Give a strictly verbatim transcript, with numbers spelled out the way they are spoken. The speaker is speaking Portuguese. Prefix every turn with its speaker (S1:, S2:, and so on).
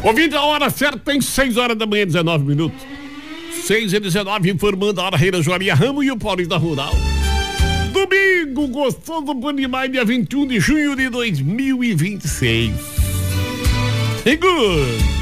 S1: Ouvindo a hora certa, tem seis horas da manhã, dezenove minutos. seis e dezenove, informando a hora Reira Joaria Ramo e o Paulista Rural. Domingo gostoso por demais, dia vinte e um de junho de dois mil e vinte e seis. Segura!